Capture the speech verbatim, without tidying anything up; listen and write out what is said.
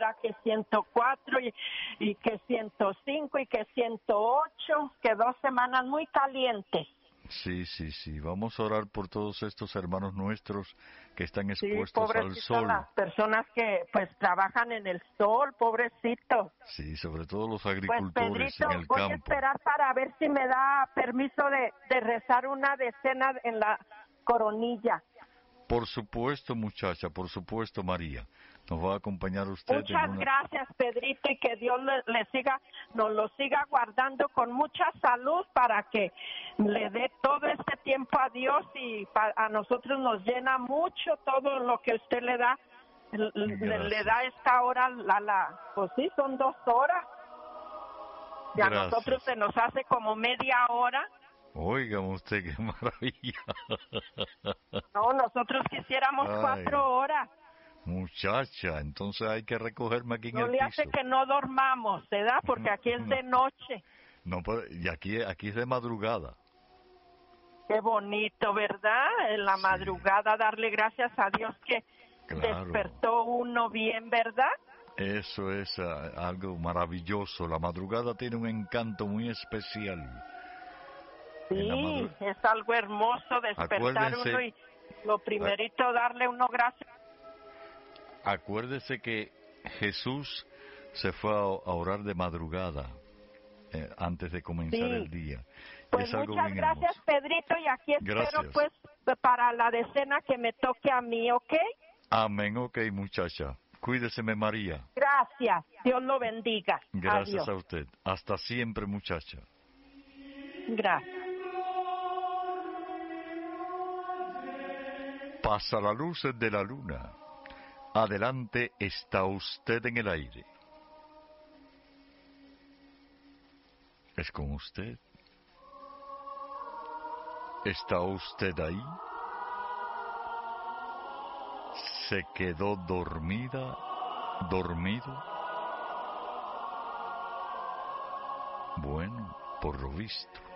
que ciento cuatro y, y que ciento cinco y que ciento ocho, que dos semanas muy calientes. Sí, sí, sí. Vamos a orar por todos estos hermanos nuestros que están expuestos Sí, al sol. las personas que pues trabajan en el sol, pobrecito. Sí, sobre todo los Pues agricultores Pedrito, en el voy campo. a esperar para ver si me da permiso de, de rezar una decena en la coronilla. Por supuesto, muchacha, por supuesto, María. Nos va a acompañar usted. Muchas en una... gracias, Pedrito, y que Dios le, le siga, nos lo siga guardando con mucha salud para que le dé todo este tiempo a Dios y pa, a nosotros nos llena mucho todo lo que usted le da, le, le da esta hora, la, la, pues sí, son dos horas, y a Gracias. nosotros se nos hace como media hora. Oigan usted, qué maravilla. No, nosotros quisiéramos Ay. cuatro horas. Muchacha, entonces hay que recogerme aquí en no el le piso. hace que no dormamos, ¿verdad? Porque aquí es de noche. No, y aquí, aquí es de madrugada. Qué bonito, ¿verdad? En la Sí. madrugada darle gracias a Dios que Claro. despertó uno bien, ¿verdad? Eso es uh, algo maravilloso. La madrugada tiene un encanto muy especial. Sí, madru... es algo hermoso despertar Acuérdense, uno y lo primerito a... darle uno gracias. Acuérdese que Jesús se fue a, a orar de madrugada eh, antes de comenzar sí. el día. Pues es algo muchas bien gracias, hermoso. Pedrito, y aquí espero Gracias. pues para la decena que me toque a mí, ¿ok? Amén, ok, muchacha. Cuídeseme, María. Gracias. Dios lo bendiga. Gracias Adiós. a usted. Hasta siempre, muchacha. Gracias. Pasa la luz de la luna. Adelante está usted en el aire. ¿Es con usted? ¿Está usted ahí? ¿Se quedó dormida, dormido? Bueno, por lo visto.